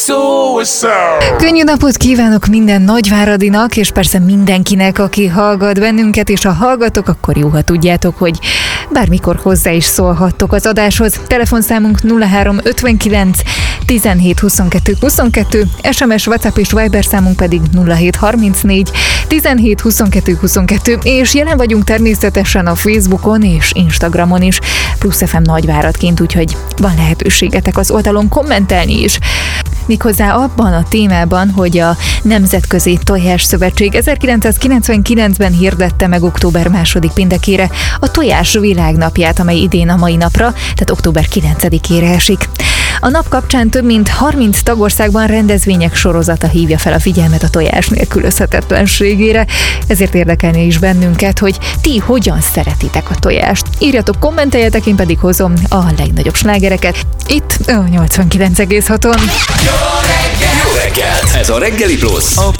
Könnyű napot kívánok minden Nagyváradinak, és persze mindenkinek, aki hallgat bennünket, és ha hallgatok, akkor jó, ha tudjátok, hogy bármikor hozzá is szólhattok az adáshoz. Telefonszámunk 0359 17 22 22, SMS, WhatsApp és Viber számunk pedig 0734 17 22 22, és jelen vagyunk természetesen a Facebookon és Instagramon is, Plusz FM Nagyváradként, úgyhogy van lehetőségetek az oldalon kommentelni is. Méghozzá abban a témában, hogy a Nemzetközi Tojás Szövetség 1999-ben hirdette meg október 2. péntekére a tojás világnapját, amely idén a mai napra, tehát október 9-ére esik. A nap kapcsán több mint 30 tagországban rendezvények sorozata hívja fel a figyelmet a tojás nélkülözhetetlenségére, ezért érdekelne is bennünket, hogy ti hogyan szeretitek a tojást. Írjatok, kommenteljetek, én pedig hozom a legnagyobb slágereket itt a 89,6-on. Jó reggelt! Ez a Reggeli Plusz.